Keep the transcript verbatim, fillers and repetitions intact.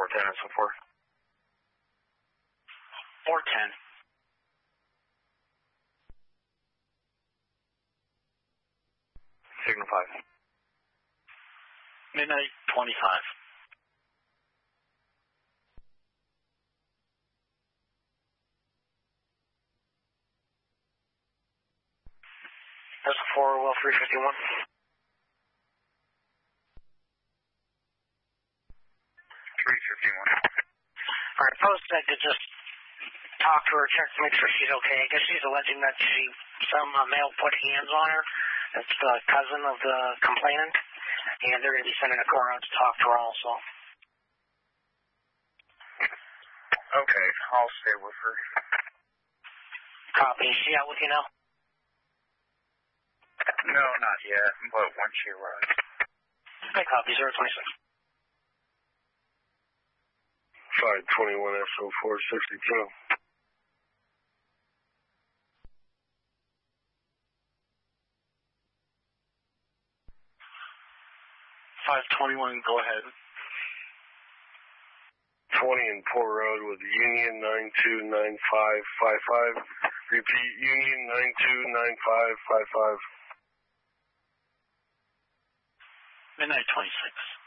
ten and so forth. four ten. Signal five. Midnight twenty-five. That's a four, well, three fifty-one. three fifty-one. All right, post that to just talk to her, check to make sure she's okay. I guess she's alleging that she some uh, male put hands on her. That's the cousin of the complainant, and they're going to be sending a car out to talk to her also. Okay, I'll stay with her. Copy. Is she out with you now? No, not yet, but when she arrives. Okay, copy. zero twenty-six. five twenty-one S O four sixty-two. five twenty-one, go ahead. twenty in Port Road with Union nine two nine five five five. Repeat, Union nine two nine five five five. Midnight twenty-six.